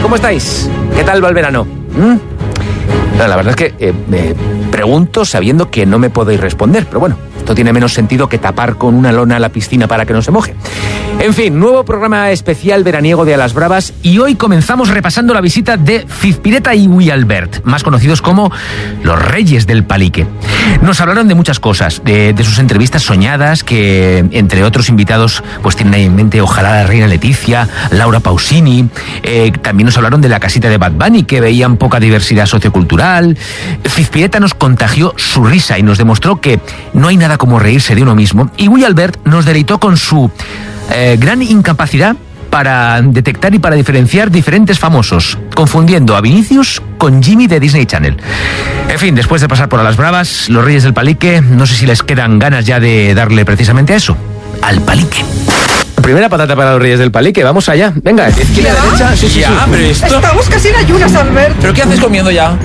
¿Cómo estáis? ¿Qué tal va el verano? No, la verdad es que me pregunto sabiendo que no me podéis responder, pero bueno, esto tiene menos sentido que tapar con una lona la piscina para que no se moje. En fin, nuevo programa especial veraniego de A las Bravas y hoy comenzamos repasando la visita de Fizpireta y Ui Albert, más conocidos como los Reyes del Palique. Nos hablaron de muchas cosas, de sus entrevistas soñadas, que entre otros invitados pues tienen ahí en mente ojalá la reina Leticia, Laura Pausini. También nos hablaron de la casita de Bad Bunny, que veían poca diversidad sociocultural. Fizpireta nos contagió su risa y nos demostró que no hay nada como reírse de uno mismo. Y Ui Albert nos deleitó con su gran incapacidad para detectar y para diferenciar diferentes famosos, confundiendo a Vinicius con Jimmy de Disney Channel. En fin, después de pasar por A las Bravas, los Reyes del Palique, no sé si les quedan ganas ya de darle precisamente a eso, al palique. Primera patata para los Reyes del Palique, vamos allá. Venga, de izquierda a derecha. Sí. Pero esto... Estamos casi en ayunas, Albert. ¿Pero qué haces comiendo ya?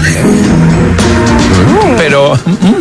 Pero...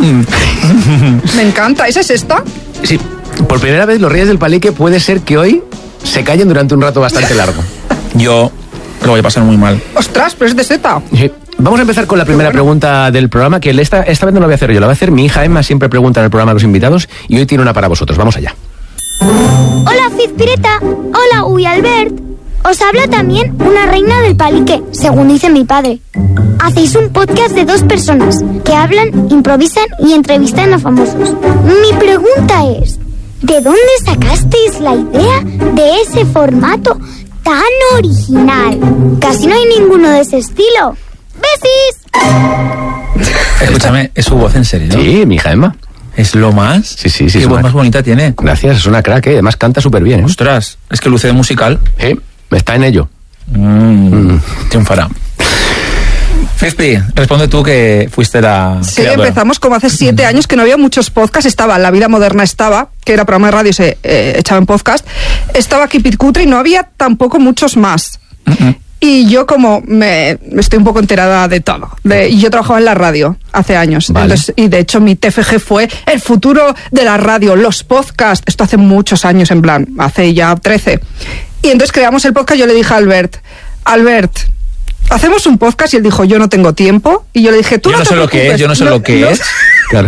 Me encanta. ¿Esa es esta? Sí, por primera vez los Reyes del Palique puede ser que hoy se callen durante un rato bastante largo. Yo lo voy a pasar muy mal. Ostras, pero es de seta. Sí. Vamos a empezar con la primera pregunta del programa, que esta vez no la voy a hacer yo, la va a hacer mi hija Emma, siempre pregunta en el programa a los invitados, y hoy tiene una para vosotros. Vamos allá. Hola Fizpireta, hola Ui Albert. Os habla también una reina del palique, según dice mi padre. Hacéis un podcast de 2 personas que hablan, improvisan y entrevistan a famosos. Mi pregunta es, ¿de dónde sacasteis la idea de ese formato tan original? Casi no hay ninguno de ese estilo. ¡Besis! Escúchame, es su voz en serio, ¿no? Sí, mi hija Emma. ¿Es lo más? Sí. Qué voz más bonita tiene. Gracias, es una crack, además canta súper bien. Ostras, es que luce de musical. Está en ello. Triunfará. Fizpi, responde tú que fuiste la creadora. Empezamos como hace 7 años que no había muchos podcasts. Estaba La Vida Moderna, que era programa de radio y se echaba en podcast. Estaba Keep It Cutre y no había tampoco muchos más. Y yo como estoy un poco enterada de todo. Y yo trabajaba en la radio hace años. Vale. Entonces, y de hecho mi TFG fue el futuro de la radio, los podcasts. Esto hace muchos años, en plan, hace ya 13. Y entonces creamos el podcast. Yo le dije a Albert, hacemos un podcast, y él dijo, yo no tengo tiempo. Y yo le dije, tú no te preocupes. Yo no sé lo que es. Claro.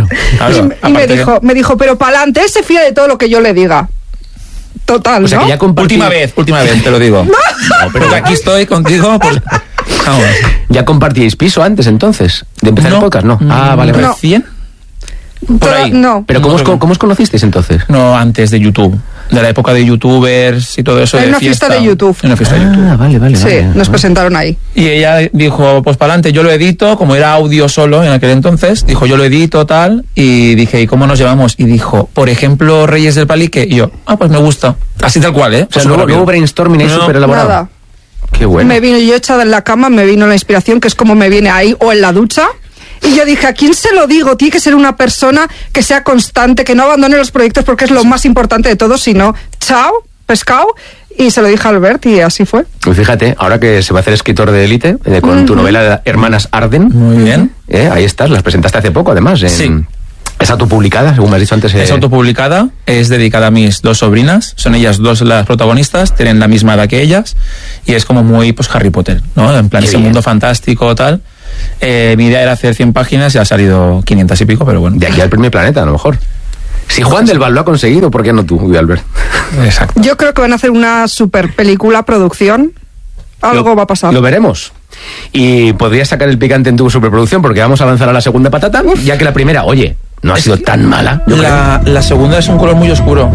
Y me dijo, pero para adelante, él se fía de todo lo que yo le diga. Total, o sea, ¿no? que ya Última vez, te lo digo. No, pero aquí estoy contigo, pues... Vamos. ¿Ya compartíais piso antes, entonces? ¿De empezar el podcast? No. Vale. No. ¿100? Por ahí. No. ¿Pero cómo os conocisteis entonces? No, antes de YouTube. De la época de youtubers y todo eso. En una fiesta de YouTube. En una fiesta de YouTube. Vale. Sí, nos presentaron ahí. Y ella dijo, pues para adelante, yo lo edito, como era audio solo en aquel entonces, dijo, yo lo edito, tal, y dije, ¿y cómo nos llevamos? Y dijo, por ejemplo, Reyes del Palique, y yo, pues me gusta. Así tal cual, ¿eh? O sea, luego brainstorming ahí súper elaborado. Nada. Qué bueno. Me vino yo echada en la cama, me vino la inspiración, que es como me viene ahí, o en la ducha. Y yo dije, ¿a quién se lo digo? Tiene que ser una persona que sea constante, que no abandone los proyectos porque es lo más importante de todo, sino chao, pescado. Y se lo dije a Albert y así fue. Pues fíjate, ahora que se va a hacer escritor de élite, con tu novela Hermanas Arden. Muy bien. Ahí estás, las presentaste hace poco además. Sí. Es autopublicada, según me has dicho antes. Es autopublicada, es dedicada a mis 2 sobrinas, son ellas 2 las protagonistas, tienen la misma edad que ellas, y es como muy, pues, Harry Potter, ¿no? En plan, ese mundo fantástico, tal. Mi idea era hacer 100 páginas y ha salido 500 y pico, pero bueno. De aquí al primer planeta, a lo mejor. Si Juan del Val lo ha conseguido, ¿por qué no tú, Albert? Exacto. Yo creo que van a hacer una super película, producción. Algo va a pasar. Lo veremos. Y podrías sacar el picante en tu superproducción, porque vamos a avanzar a la segunda patata, ya que la primera, oye, no ha sido tan mala. La segunda es un color muy oscuro.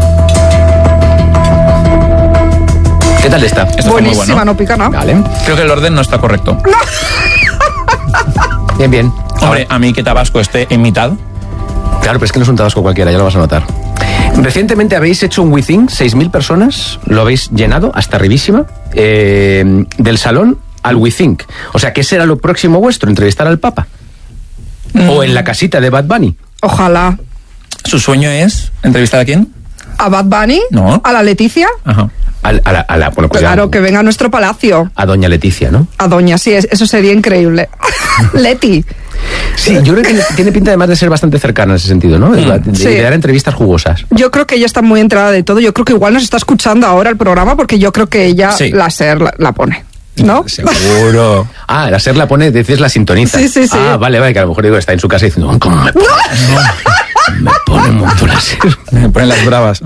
¿Qué tal está? Buenísima, muy bueno. no pica nada. Vale. Creo que el orden no está correcto. Bien. Hombre, a mí que Tabasco esté en mitad. Claro, pero es que no es un Tabasco cualquiera, ya lo vas a notar. Recientemente habéis hecho un WeThink, 6.000 personas, lo habéis llenado hasta arribísima, del salón al WeThink. O sea, ¿qué será lo próximo vuestro? ¿Entrevistar al Papa? ¿O en la casita de Bad Bunny? Ojalá. ¿Su sueño es entrevistar a quién? ¿A Bad Bunny? No. ¿A la Leticia? Ajá. Bueno, pues Claro, que venga a nuestro palacio. a doña Leticia, ¿no? A doña, sí, eso sería increíble. Leti. Sí, yo creo que tiene pinta además de ser bastante cercana en ese sentido, ¿no? De dar entrevistas jugosas. Yo creo que ella está muy enterada de todo. Yo creo que igual nos está escuchando ahora el programa porque yo creo que ella Sí. la pone. ¿no? Seguro. Ah, la SER la pone, dices la sintoniza. Sí. Ah, vale, que a lo mejor digo, está en su casa diciendo, ¿cómo me pone? Me pone mucho la SER. Me ponen las bravas.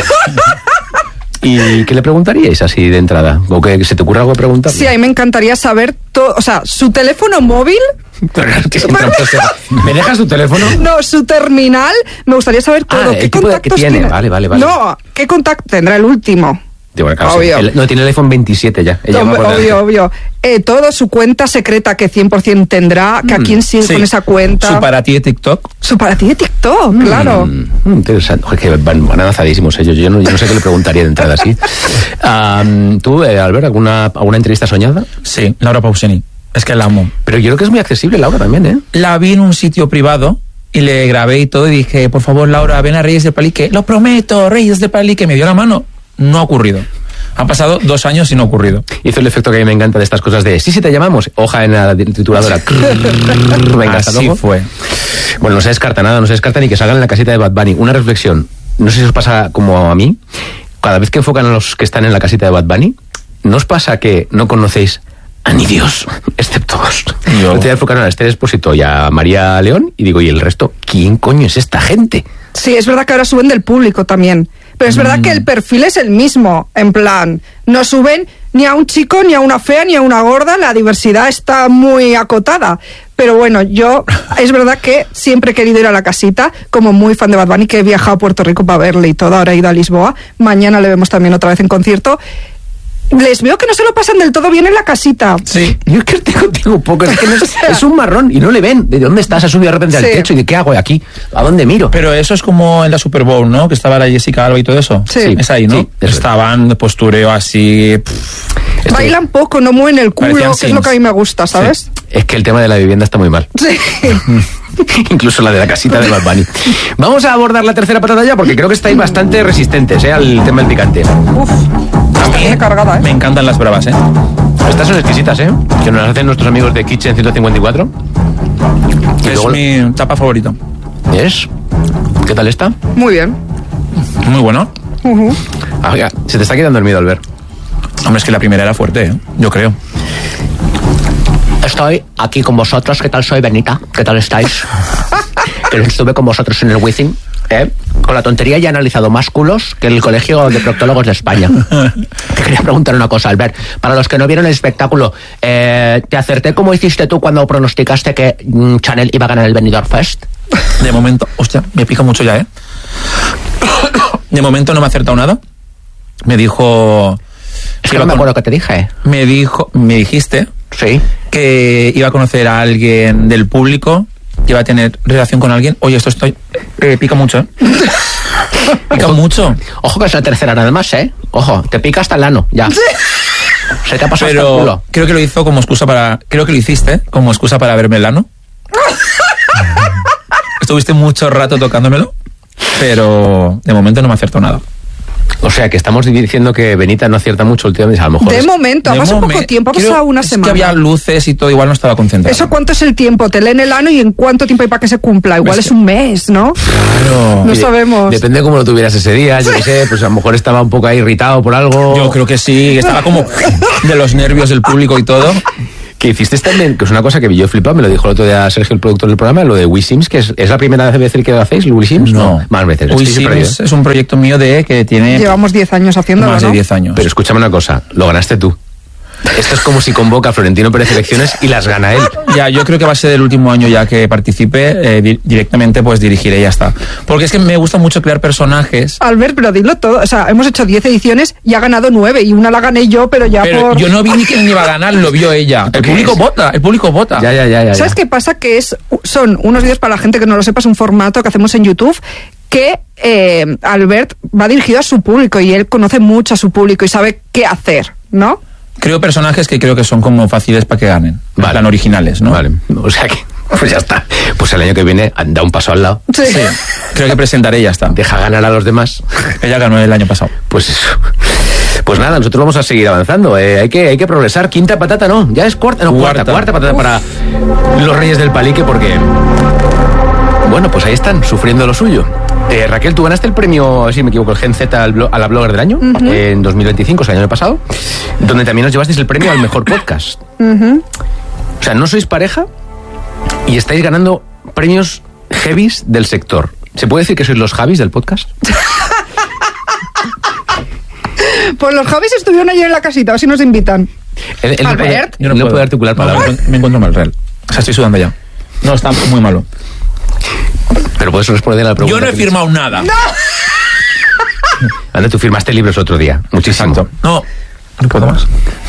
¿Y qué le preguntaríais así de entrada? ¿O que se te ocurra algo preguntar? Sí, a mí me encantaría saber todo, o sea, su teléfono móvil. ¿Me dejas tu teléfono? No, su terminal. Me gustaría saber todo. ¿Qué contactos tiene? Vale. No, ¿qué contacto tendrá el último? Bueno, claro, obvio. No, tiene el iPhone 27 ya. Obvio. Todo, su cuenta secreta que 100% tendrá, que a quién sigue con esa cuenta. Su para ti de TikTok. Su para ti de TikTok, claro. Interesante. Oye, que van avanzadísimos ellos. Yo no sé qué le preguntaría de entrada así. ¿Tú, Albert, alguna entrevista soñada? Sí, Laura Pausini. Es que la amo. Pero yo creo que es muy accesible, Laura, también, ¿eh? La vi en un sitio privado y le grabé y todo y dije, por favor, Laura, ven a Reyes del Palique. Lo prometo, Reyes del Palique. Me dio la mano. No ha ocurrido. Han pasado 2 años y no ha ocurrido. Hizo el efecto que a mí me encanta de estas cosas de, sí, te llamamos, hoja en la trituradora. Venga, hasta luego. Así fue. Bueno, no se descarta nada, no se descarta ni que salgan en la casita de Bad Bunny. Una reflexión, no sé si os pasa como a mí, cada vez que enfocan a los que están en la casita de Bad Bunny, ¿no os pasa que no conocéis a ni Dios, excepto vos? Yo te enfocaron a Esther Expósito y a María León y digo, ¿y el resto? ¿Quién coño es esta gente? Sí, es verdad que ahora suben del público también. Pero es verdad que el perfil es el mismo, en plan, no suben ni a un chico, ni a una fea, ni a una gorda, la diversidad está muy acotada. Pero bueno, yo, es verdad que siempre he querido ir a la casita, como muy fan de Bad Bunny, que he viajado a Puerto Rico para verle y todo, ahora he ido a Lisboa, mañana le vemos también otra vez en concierto. Les veo que no se lo pasan del todo bien en la casita. Sí. Yo es que tengo un poco, es que es un marrón y no le ven. ¿De dónde estás? Ha subido de repente al techo y ¿de qué hago aquí? ¿A dónde miro? Pero eso es como en la Super Bowl, ¿no? Que estaba la Jessica Alba y todo eso. Sí. Es ahí, ¿no? Sí, estaban de postureo así. Bailan poco, no mueven el culo, que es lo que a mí me gusta, ¿sabes? Sí. Es que el tema de la vivienda está muy mal. Sí. Incluso la de la casita de Bad Bunny. Vamos a abordar la tercera patata ya, porque creo que estáis bastante resistentes, al tema del picante. Uf. Está cargada, ¿eh? Me encantan las bravas, ¿eh? Estas son exquisitas, ¿eh? Que nos hacen nuestros amigos de Kitchen 154. Es mi tapa favorito. ¿Es? ¿Qué tal está? Muy bien. Muy bueno. Ya, se te está quedando el miedo, Albert. Hombre, es que la primera era fuerte, ¿eh? Yo creo. Estoy aquí con vosotros. ¿Qué tal? Soy Benita. ¿Qué tal estáis? Que estuve con vosotros en el Wizzing. Con la tontería ya he analizado más culos que el Colegio de Proctólogos de España. Te quería preguntar una cosa, Albert. Para los que no vieron el espectáculo, ¿te acerté como hiciste tú cuando pronosticaste que Chanel iba a ganar el Benidorm Fest? De momento, hostia, me pica mucho ya, ¿eh? De momento no me ha acertado nada. Me dijo... Es que no me acuerdo que te dije. Me dijiste... Sí. Que iba a conocer a alguien del público, que iba a tener relación con alguien. Oye, esto pica mucho, ¿eh? Pica mucho. Ojo que es la tercera nada más, ¿eh? Ojo, te pica hasta el ano, ya. Se te ha pasado hasta el culo. Creo que lo hizo como excusa para... Creo que lo hiciste como excusa para verme el ano. Estuviste mucho rato tocándomelo, pero de momento no me ha acertado nada. O sea, que estamos diciendo que Benita no acierta mucho últimamente, a lo mejor. De momento, ha pasado poco tiempo, ha pasado una semana. Es que había luces y todo, igual no estaba concentrado. ¿Eso cuánto es el tiempo? Te leen el ano y en cuánto tiempo hay para que se cumpla. Igual es un mes, ¿no? Claro. No sabemos. Depende de cómo lo tuvieras ese día, yo qué sé, pues a lo mejor estaba un poco ahí irritado por algo. Yo creo que sí, estaba como de los nervios del público y todo. Que hiciste también, que es una cosa que yo flipaba, me lo dijo el otro día Sergio, el productor del programa, lo de WeSims, que es la primera vez que lo hacéis, WeSims. No, más veces. WeSims es un proyecto mío que tiene... Llevamos 10 años haciéndolo, más de 10 años. Pero escúchame una cosa, lo ganaste tú. Esto es como si convoca a Florentino Pérez elecciones y las gana él. Ya, yo creo que va a ser el último año ya que participe, directamente pues dirigiré y ya está. Porque es que me gusta mucho crear personajes. Albert, pero dilo todo, o sea, hemos hecho 10 ediciones y ha ganado 9 y una la gané yo, pero yo no vi ni quién iba a ganar, lo vio ella. El público vota. Ya. ¿Sabes qué pasa? Que son unos vídeos, para la gente que no lo sepa, es un formato que hacemos en YouTube que Albert va dirigido a su público y él conoce mucho a su público y sabe qué hacer, ¿no? Creo personajes que creo que son como fáciles para que ganen. Vale. Plan originales, ¿no? Vale. O sea que, pues ya está. Pues el año que viene da un paso al lado. Sí. Creo que presentaré y ya está. Deja ganar a los demás. Ella ganó el año pasado. Pues eso. Pues nada, nosotros vamos a seguir avanzando. Hay que progresar. Quinta patata, no. Ya es cuarta. No, cuarta patata. Uf. Para los Reyes del Palique, porque... Bueno, pues ahí están, sufriendo lo suyo. Raquel, tú ganaste el premio, si me equivoco, el Gen Z a la Blogger del año, en 2025, o sea, el año pasado, donde también nos llevasteis el premio al mejor podcast. O sea, no sois pareja y estáis ganando premios heavies del sector. ¿Se puede decir que sois los Javis del podcast? Pues los Javis estuvieron ayer en la casita, a ver si nos invitan. Albert, yo no puedo articular palabras. Me encuentro mal, real. O sea, estoy sudando ya. No, está muy malo. Pero puedes responder a la pregunta. Yo no he firmado nada. ¡No! Anda, tú firmaste libros otro día. Muchísimo. Exacto. No puedo más.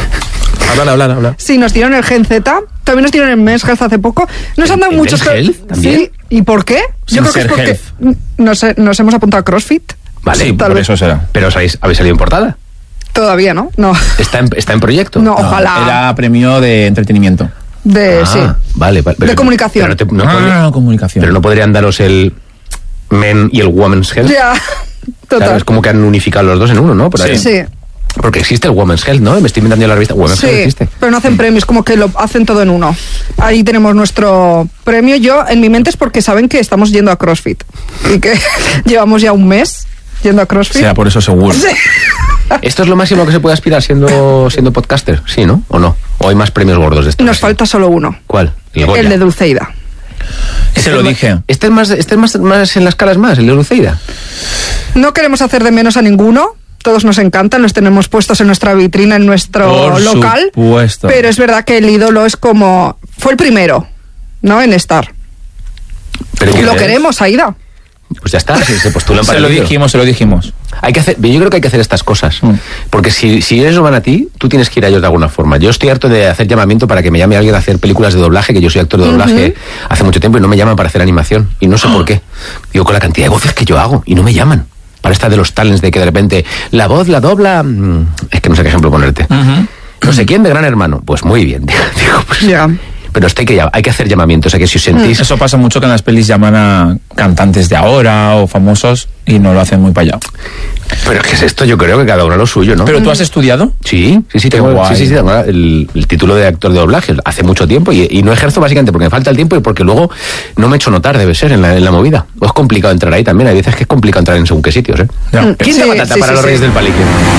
Habla. Sí, nos dieron el Gen Z. También nos dieron el Men's Health hace poco. Nos han dado muchos... Health también? Sí. ¿Y por qué? Yo creo que es porque nos hemos apuntado a CrossFit. Vale, sí, por eso será. Pero habéis salido en portada. Todavía, ¿no? No. ¿Está en proyecto? No, ojalá. Era premio de entretenimiento. Sí. Vale. De comunicación. Comunicación. Pero no podrían daros el Men y el Women's Health. Ya, total. Claro, es como que han unificado los dos en uno, ¿no? Por ahí. Sí. Porque existe el Women's Health, ¿no? Me estoy inventando la revista. Women's Health existe. Pero no hacen premios, como que lo hacen todo en uno. Ahí tenemos nuestro premio. Yo, en mi mente, es porque saben que estamos yendo a CrossFit. Y que llevamos ya un mes yendo a CrossFit. O sea, por eso seguro. Sí. ¿Esto es lo máximo que se puede aspirar siendo podcaster? ¿Sí, no? ¿O no? ¿O hay más premios gordos de esto? Nos falta solo uno. ¿Cuál? El de Dulceida. Se lo dije. ¿Este es más en las caras más, el de Dulceida? No queremos hacer de menos a ninguno. Todos nos encantan, los tenemos puestos en nuestra vitrina, en nuestro por local. Supuesto. Pero es verdad que el ídolo es como... Fue el primero, ¿no? En estar. ¿Pero lo queremos, Aida. Pues ya está, se postulan para Se el lo dijimos. Hay que hacer, yo creo que hay que hacer estas cosas. Porque si ellos lo van a ti, tú tienes que ir a ellos de alguna forma. Yo estoy harto de hacer llamamiento para que me llame alguien a hacer películas de doblaje, que yo soy actor de doblaje hace mucho tiempo y no me llaman para hacer animación. Y no sé por qué. Digo, con la cantidad de voces que yo hago y no me llaman. Para esta de los talents de que de repente la voz la dobla... Es que no sé qué ejemplo ponerte. No sé quién de Gran Hermano. Pues muy bien. Digo, pues, Ya. Pero esto hay que hacer llamamientos. O sea que si os sentís... Eso pasa mucho que en las pelis llaman a cantantes de ahora o famosos y no lo hacen muy para allá. Pero ¿qué es esto? Yo creo que cada uno lo suyo, ¿no? ¿Pero tú has estudiado? Sí, tengo el título de actor de doblaje hace mucho tiempo y no ejerzo básicamente porque me falta el tiempo y porque luego no me he hecho notar, debe ser, en la movida. O es complicado entrar ahí también, hay veces que es complicado entrar en según qué sitios, ¿eh? Ya. ¿Quién te batata para los Reyes del Palique?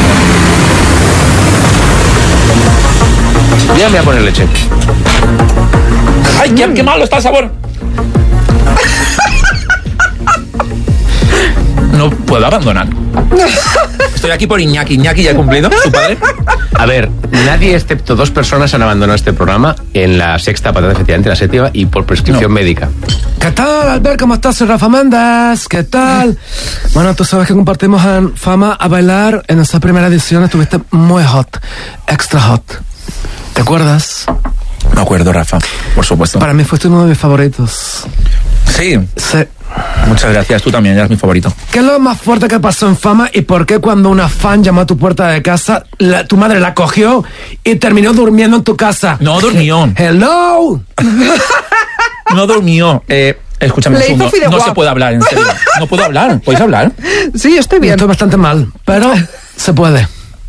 Ya me voy a poner leche. ¡Ay, qué malo está el sabor! No puedo abandonar. Estoy aquí por Iñaki. Iñaki ya ha cumplido, su padre. A ver, nadie excepto 2 personas han abandonado este programa en la sexta patata, efectivamente, la séptima, y por prescripción médica. ¿Qué tal, Albert? ¿Cómo estás? Soy Rafa Méndez. ¿Qué tal? Bueno, tú sabes que compartimos en Fama a Bailar. En esa primera edición estuviste muy hot, extra hot. ¿Te acuerdas? Me acuerdo, Rafa, por supuesto. Para mí fuiste uno de mis favoritos. Sí. Sí. Muchas gracias, tú también, eres mi favorito. ¿Qué es lo más fuerte que pasó en Fama y por qué cuando una fan llamó a tu puerta de casa, tu madre la cogió y terminó durmiendo en tu casa? No durmió. ¡Hello! No durmió. Escúchame un segundo. No se puede hablar, en serio. No puedo hablar. ¿Podéis hablar? Sí, estoy bien. Estoy bastante mal, pero se puede.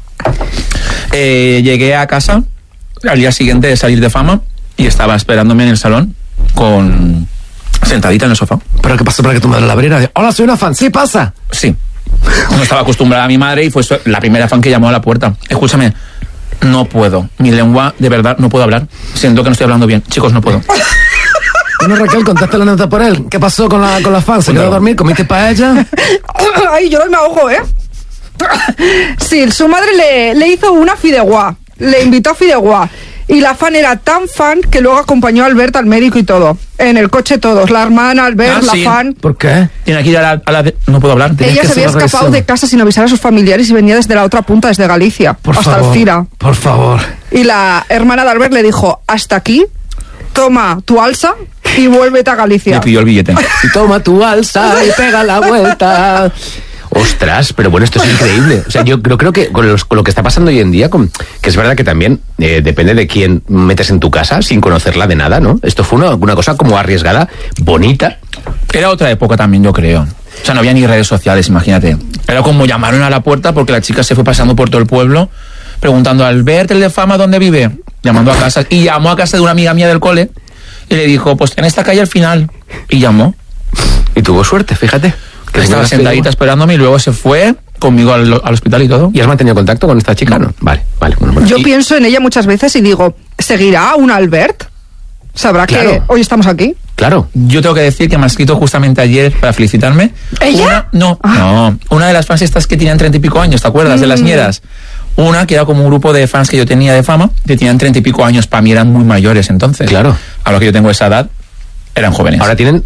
Llegué a casa al día siguiente de salir de Fama y estaba esperándome en el salón sentadita en el sofá. ¿Pero qué pasó para que tu madre la abriera? Hola, soy una fan. Sí, pasa. Sí. No estaba acostumbrada a mi madre y fue la primera fan que llamó a la puerta. Escúchame, no puedo. Mi lengua, de verdad, no puedo hablar. Siento que no estoy hablando bien. Chicos, no puedo. Bueno, Raquel, contaste la nota por él. ¿Qué pasó con la fan? ¿Se quedó a dormir? ¿Comiste paella? Ay, yo me ahogo, ¿eh? Sí, su madre le hizo una fideuá. Le invitó a fideuá. Y la fan era tan fan que luego acompañó a Albert al médico y todo. En el coche todos. La hermana, Albert, la fan. ¿Por qué? Tiene que ir a la no puedo hablar. Ella se había escapado de casa sin avisar a sus familiares y venía desde la otra punta, desde Galicia. Hasta Alcira. Por favor. Y la hermana de Albert le dijo, hasta aquí, toma tu alza y vuélvete a Galicia. Le pidió el billete. Y toma tu alza y pega la vuelta. Ostras, pero bueno, esto es increíble. O sea, yo creo que con lo que está pasando hoy en día, que es verdad que también depende de quién metes en tu casa sin conocerla de nada, ¿no? Esto fue una cosa como arriesgada, bonita. Era otra época también, yo creo. O sea, no había ni redes sociales, imagínate. Era como llamaron a la puerta porque la chica se fue pasando por todo el pueblo preguntando, Albert, el de Fama, ¿dónde vive? Llamando a casa. Y llamó a casa de una amiga mía del cole y le dijo, pues en esta calle al final. Y llamó. Y tuvo suerte, fíjate. Estaba sentadita esperándome y luego se fue conmigo al hospital y todo. ¿Y has mantenido contacto con esta chica? No. Vale. Bueno. Yo pienso en ella muchas veces y digo, ¿seguirá un Albert? ¿Sabrá que hoy estamos aquí? Claro. Yo tengo que decir que me ha escrito justamente ayer para felicitarme. ¿Ella? No. Una de las fans estas que tenían 30 y pico años, ¿te acuerdas? De las ñeras. Una que era como un grupo de fans que yo tenía de fama, que tenían 30 y pico años, para mí eran muy mayores entonces. Claro. A lo que yo tengo esa edad, eran jóvenes. Ahora tienen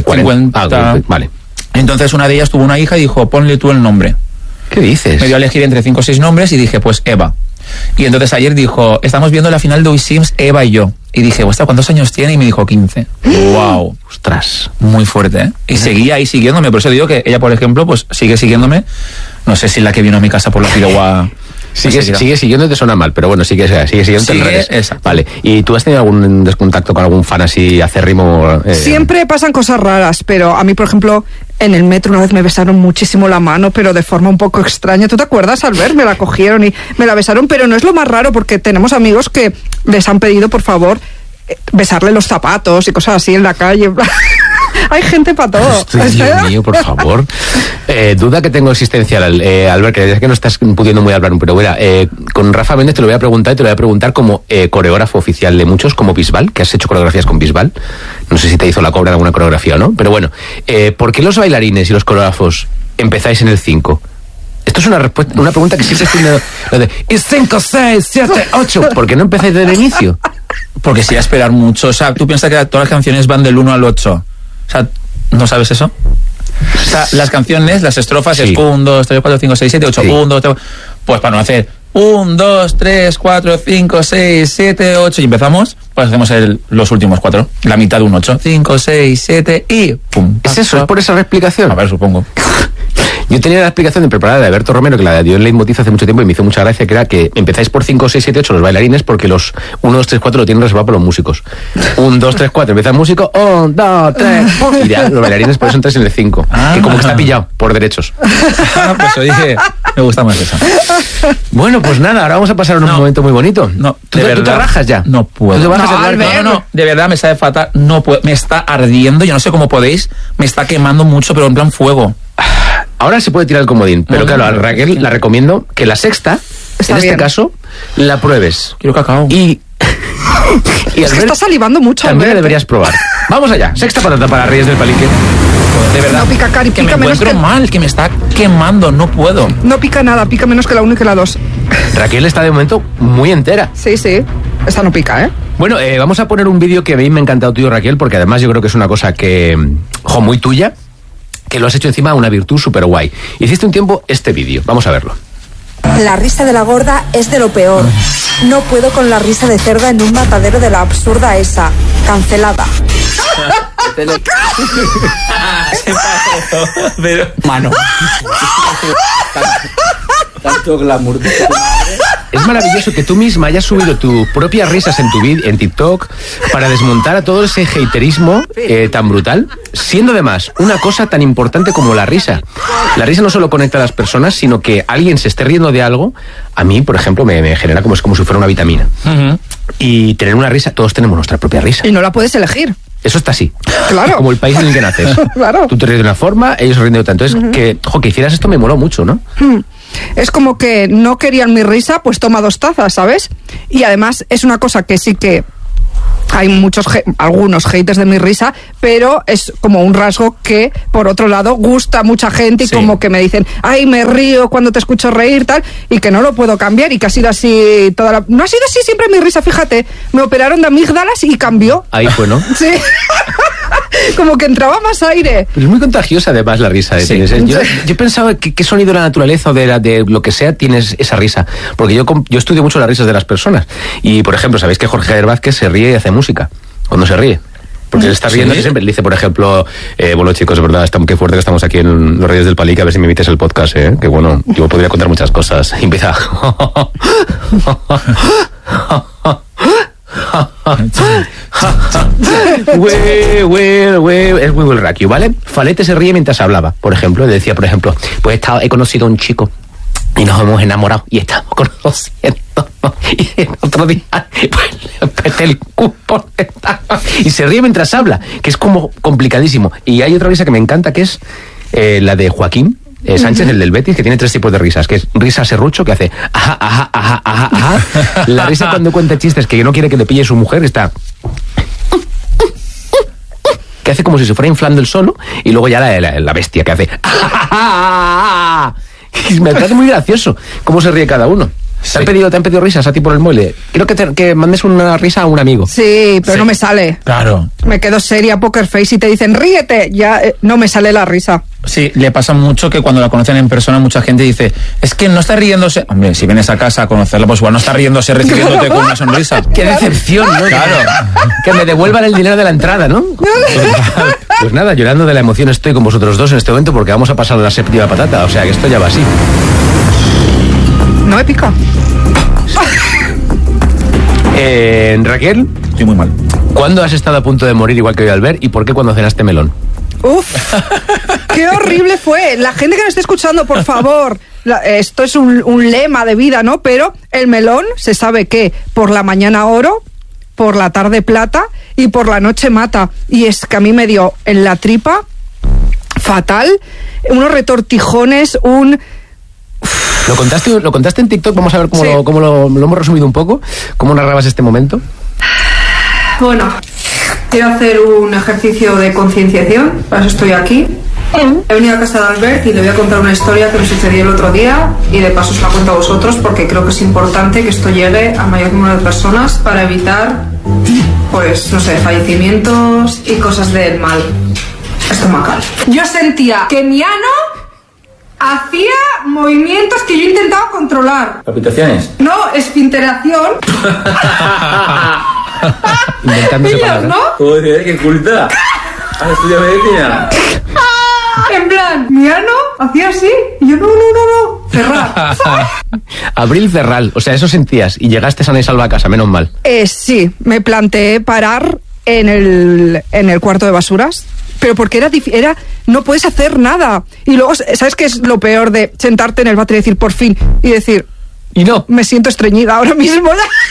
40. Vale. Entonces una de ellas tuvo una hija y dijo, ponle tú el nombre. ¿Qué dices? Me dio a elegir entre 5 o 6 nombres y dije, pues Eva. Y entonces ayer dijo, estamos viendo la final de We Sims, Eva y yo. Y dije, ¿cuántos años tiene? Y me dijo 15. ¡Wow! ¡Ostras! Muy fuerte, ¿eh? Y seguía ahí siguiéndome. Por eso digo que ella, por ejemplo, pues sigue siguiéndome. No sé si la que vino a mi casa por la Fideuá... Sigue siguiendo, te suena mal, pero bueno, sigue siguiendo en redes. Exacto. Vale. ¿Y tú has tenido algún descontacto con algún fan así acérrimo? Siempre pasan cosas raras, pero a mí, por ejemplo, en el metro una vez me besaron muchísimo la mano, pero de forma un poco extraña. ¿Tú te acuerdas, Albert? Me la cogieron y me la besaron, pero no es lo más raro porque tenemos amigos que les han pedido, por favor, besarle los zapatos y cosas así en la calle. Hay gente para todo. Dios mío, por favor. Duda que tengo existencial, Albert, que ya que no estás pudiendo muy hablar, pero bueno, con Rafa Méndez te lo voy a preguntar y te lo voy a preguntar como coreógrafo oficial de muchos, como Bisbal, que has hecho coreografías con Bisbal. No sé si te hizo la cobra de alguna coreografía o no, pero bueno, ¿por qué los bailarines y los coreógrafos empezáis en el 5? Esto es una pregunta que siempre estoy de y 5, 6, 7, 8. ¿Por qué no empezáis desde el inicio? Porque sí, a esperar mucho. O sea, tú piensas que todas las canciones van del 1 al 8. O sea, ¿no sabes eso? O sea, las canciones, las estrofas es 1, 2, 3, 4, 5, 6, 7, 8, 1, 2, 3... Pues para no hacer 1, 2, 3, 4, 5, 6, 7, 8 y empezamos, pues hacemos los últimos 4. La mitad de un 8. 5, 6, 7 y pum. ¿Es eso? ¿Es por esa explicación? A ver, supongo. Yo tenía la explicación preparada de Alberto Romero, que la dio en Leitmotiv hace mucho tiempo y me hizo mucha gracia, que era que empezáis por 5, 6, 7, 8 los bailarines porque los 1, 2, 3, 4 lo tienen reservado por los músicos. 1, 2, 3, 4, empieza el músico, 1, 2, 3, y ya los bailarines por eso entráis en el 5. Que como que está pillado por derechos. Pues oye, me gusta más eso. Bueno, pues nada, ahora vamos a pasar un momento muy bonito. No, ¿Tú te rajas ya? No puedo. ¿Tú te bajas No, de verdad me sabe fatal. No puedo, me está ardiendo, yo no sé cómo podéis, me está quemando mucho, pero en plan fuego. Ahora se puede tirar el comodín, pero claro, a Raquel la recomiendo que la sexta, en este caso, la pruebes. Quiero cacao. Es que está salivando mucho. También la deberías probar. Vamos allá, sexta patata para Reyes del Palique. De verdad, no pica cari, que pica me menos encuentro mal, que me está quemando, no puedo. No pica nada, pica menos que la 1 y que la 2. Raquel está de momento muy entera. Sí, esta no pica, ¿eh? Bueno, vamos a poner un vídeo que a mí me ha encantado tuyo, Raquel, porque además yo creo que es una cosa que, muy tuya, que lo has hecho encima una virtud súper guay. Hiciste un tiempo este vídeo, vamos a verlo. La risa de la gorda es de lo peor. No puedo con la risa de cerda en un matadero de la absurda esa. Cancelada. Pero, mano. Tanto glamour. Es maravilloso que tú misma hayas subido tus propias risas en TikTok para desmontar a todo ese haterismo tan brutal, siendo además una cosa tan importante como la risa. La risa no solo conecta a las personas, sino que alguien se esté riendo de algo, a mí, por ejemplo, me genera como si fuera una vitamina. Y tener una risa, todos tenemos nuestra propia risa. Y no la puedes elegir. Eso está así. Claro. Como el país en el que naces. Claro. Tú te ríes de una forma, ellos se ríen de otra. Entonces, que hicieras esto me moló mucho, ¿no? Es como que no querían mi risa, pues toma 2 tazas, ¿sabes? Y además es una cosa que sí que hay algunos haters de mi risa, pero es como un rasgo que, por otro lado, gusta a mucha gente y como que me dicen, ay, me río cuando te escucho reír, tal, y que no lo puedo cambiar y que ha sido así No ha sido así siempre mi risa, fíjate. Me operaron de amígdalas y cambió. Ahí fue, ¿no? Sí. Como que entraba más aire. Pero es muy contagiosa además la risa. Yo pensaba que qué sonido de la naturaleza o de lo que sea tienes esa risa. Porque yo estudio mucho las risas de las personas. Y, por ejemplo, sabéis que Jorge Javier Vázquez se ríe y hace música. Cuando se ríe. Porque él está riendo y siempre le dice, por ejemplo, bueno, chicos, es verdad, qué fuerte que estamos aquí en los Reyes del Palique, a ver si me invites el podcast, que bueno, yo podría contar muchas cosas. Y empieza... Es Will Raquio, ¿vale? Falete se ríe mientras hablaba, por ejemplo. Le decía, por ejemplo, pues he conocido a un chico y nos hemos enamorado y estamos conociendo. Y el otro día, pues le peté el cupo. Y se ríe mientras habla, que es como complicadísimo. Y hay otra risa que me encanta, que es La de Joaquín Sánchez, el del Betis, que tiene 3 tipos de risas, que es risa serrucho, que hace ajá, ajá, ajá, ajá, ajá. La risa cuando cuenta chistes que no quiere que le pille su mujer está... que hace como si se fuera inflando el solo, y luego ya la bestia que hace... Y me parece muy gracioso cómo se ríe cada uno. Sí. ¿Te han pedido risas a ti por el muelle? Quiero que mandes una risa a un amigo. Sí, pero no me sale. Claro. Me quedo seria, poker face, y te dicen, ríete. Ya no me sale la risa. Sí, le pasa mucho que cuando la conocen en persona mucha gente dice, es que no está riéndose. Hombre, si vienes a casa a conocerla, pues igual no está riéndose recibiéndote con una sonrisa. ¡Qué decepción, ¿no? Claro. Que me devuelvan el dinero de la entrada, ¿no? Pues nada, llorando de la emoción estoy con vosotros dos en este momento porque vamos a pasar a la séptima patata. O sea, que esto ya va así. No me pica. Raquel, Estoy muy mal. ¿cuándo has estado a punto de morir igual que hoy Albert y por qué cuando cenaste melón? Uf, qué horrible fue. La gente que nos esté escuchando, por favor, esto es un lema de vida, ¿no? Pero el melón se sabe que por la mañana oro, por la tarde plata y por la noche mata. Y es que a mí me dio en la tripa fatal, unos retortijones, ¿Lo contaste en TikTok? Vamos a ver cómo, Sí. cómo lo hemos resumido un poco. ¿Cómo narrabas este momento? Bueno, quiero hacer un ejercicio de concienciación, para eso estoy aquí. He venido a casa de Albert y le voy a contar una historia que me sucedió el otro día y de paso os la cuento a vosotros porque creo que es importante que esto llegue a mayor número de personas para evitar, pues, no sé, fallecimientos y cosas del mal estomacal. Yo sentía que mi ano hacía movimientos que yo intentaba controlar. ¿Palpitaciones? No, esfinteración. Inventándose Pillas, palabras. ¿no? Joder, qué culta. ¿Has estudiado medicina? En plan, mi ano hacía así. Y yo, no. Cerrar. Abril Ferral, o sea, eso sentías y llegaste sana y salva a casa, menos mal. Sí, me planteé parar en el cuarto de basuras. Pero porque era no puedes hacer nada. Y luego, ¿sabes qué es lo peor de sentarte en el váter y decir por fin? Y decir, Y no. me siento estreñida ahora mismo.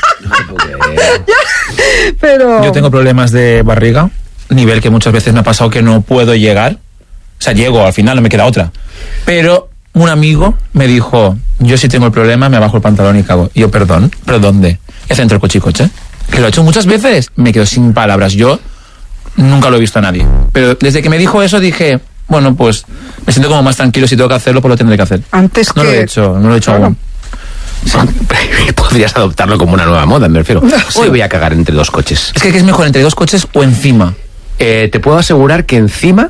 Pero... Yo tengo problemas de barriga, nivel que muchas veces me ha pasado que no puedo llegar. O sea, llego, al final no me queda otra. Pero un amigo me dijo, yo si tengo el problema me bajo el pantalón y cago. Y yo, perdón, ¿pero dónde? Es dentro del coche. Que lo he hecho muchas veces. Me quedo sin palabras. Yo nunca lo he visto a nadie. Pero desde que me dijo eso dije, bueno, pues me siento como más tranquilo. Si tengo que hacerlo, pues lo tendré que hacer. Antes No que... lo he hecho, no lo he hecho Claro. aún. Podrías adoptarlo como una nueva moda, me refiero. Hoy voy a cagar entre dos coches. Es que ¿qué es mejor, entre dos coches o encima? Te puedo asegurar que encima...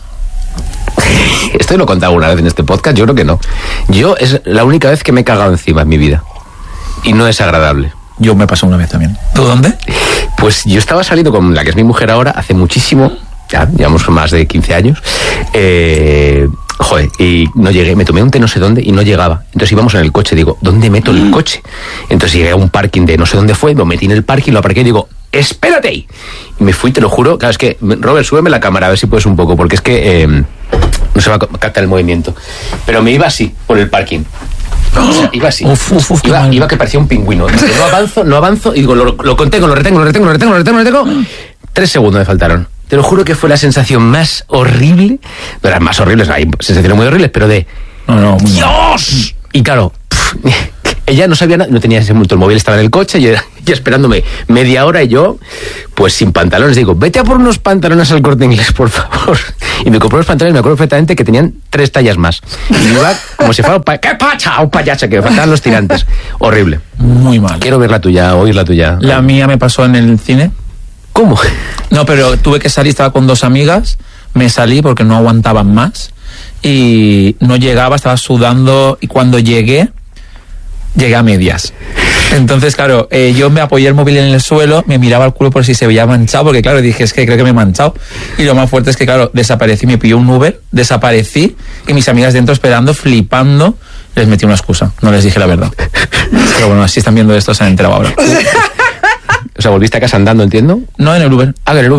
Esto lo he contado una vez en este podcast, yo creo que no. Yo es la única vez que me he cagado encima en mi vida. Y no es agradable. Yo me pasó una vez también. ¿Tú dónde? Pues yo estaba saliendo con la que es mi mujer ahora hace muchísimo, ya llevamos más de 15 años, y no llegué, me tomé un té no sé dónde y no llegaba. Entonces íbamos en el coche, digo, ¿dónde meto el coche? Entonces llegué a un parking de no sé dónde fue, lo metí en el parking, lo aparqué y digo, ¡espérate! Y me fui, te lo juro, claro, es que, Robert, súbeme la cámara a ver si puedes un poco, porque es que no se va a captar el movimiento. Pero me iba así, por el parking. O sea, iba así. Uf, qué mal. Iba que parecía un pingüino. No avanzo y digo, lo contengo, lo retengo. 3 segundos me faltaron. Te lo juro que fue la sensación más horrible. No eran más horribles, hay sensaciones muy horribles, pero de No. ¡Dios! Y claro, ella no sabía nada, no tenía ese momento el móvil, estaba en el coche y ella esperándome media hora y yo, pues sin pantalones, digo, vete a por unos pantalones al Corte Inglés, por favor. Y me compré unos pantalones, me acuerdo perfectamente que tenían 3 tallas más. Y iba como si fuera ¡qué pacha! Un payaso, que me faltaban los tirantes. Horrible. Muy mal. Quiero ver la tuya, oír la tuya. La mía me pasó en el cine. ¿Cómo? No, pero tuve que salir, estaba con 2 amigas, me salí porque no aguantaban más y no llegaba, estaba sudando y cuando llegué a medias. Entonces, claro, yo me apoyé el móvil en el suelo, me miraba el culo por si se veía manchado, porque claro, dije, es que creo que me he manchado. Y lo más fuerte es que, claro, desaparecí, me pilló un Uber, desaparecí y mis amigas dentro esperando, flipando, les metí una excusa, no les dije la verdad. Pero bueno, si están viendo esto se han enterado ahora. O sea, volviste a casa andando, entiendo. No en el Uber. En el Uber.